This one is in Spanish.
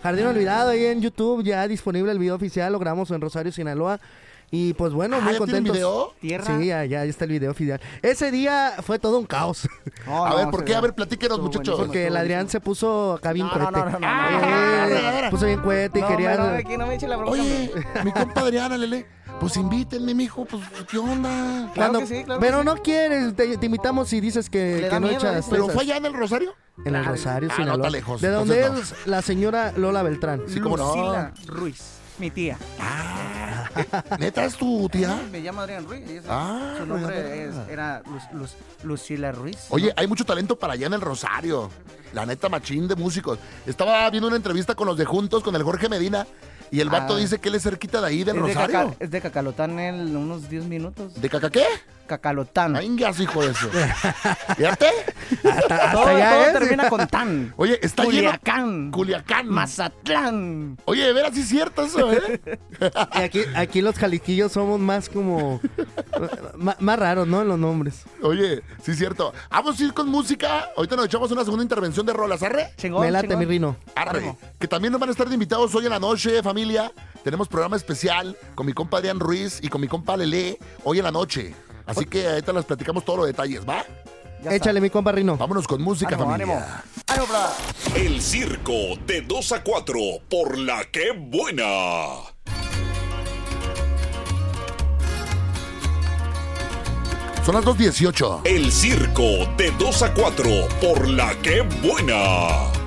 Jardín Olvidado, ahí en YouTube, ya disponible el video oficial, lo grabamos en Rosario, Sinaloa. Y pues bueno, muy ¿ya contentos. tiene video? ¿Tierra? Sí, ya está el video oficial. Ese día fue todo un caos. A ver, ¿por qué? A ver, platíquenos, muchachos. Porque el Adrián se puso acá bien cohete. no. Puso bien cohete y quería... Aquí no me eche la bronca. Oye, mi compa Adriana, Lele, pues invítenme, mijo, pues, ¿qué onda? Claro que sí, claro pero que sí. no quieres, te invitamos y dices que da no miedo, echas dice. ¿Pero fresas. fue allá en el Rosario? En el Rosario, no Sinaloa. está lejos, De donde entonces es la señora Lola Beltrán. Sí, cómo no. Lucila Ruiz, mi tía. ¿Neta es tu tía? Me llama Adrián Ruiz. Su ya. nombre era Lucila Ruiz. Oye, hay mucho talento para allá en el Rosario. La neta, machín de músicos. Estaba viendo una entrevista con los de Juntos, con el Jorge Medina, y el vato dice que él es cerquita de ahí del Rosario. Es de Cacalotán en unos 10 minutos. ¿De caca qué? Cacalotán. Ay, ya, hijo de eso. Fíjate. todo allá es. termina con tan. Oye, está Culiacán. Culiacán. Mazatlán. Oye, de veras sí es cierto eso, ¿eh? Y aquí los jalisquillos somos más como... más raros, ¿no? En los nombres. Oye, sí es cierto. Vamos a ir con música. Ahorita nos echamos una segunda intervención de rolas. ¿Arre? Chingón, Me late, chingón. mi Rino. Arre. Ánimo. Que también nos van a estar de invitados hoy en la noche, familia. Tenemos programa especial con mi compa Adrián Ruiz y con mi compa Lele hoy en la noche. Así que ahorita les platicamos todos los detalles, ¿va? Ya Échale, mi compa Rino. Vámonos con música, Ánimo, familia. ánimo. Bra. El circo de 2 a 4 por la que buena. Son las 2:18. El circo de 2 a 4 por la que buena.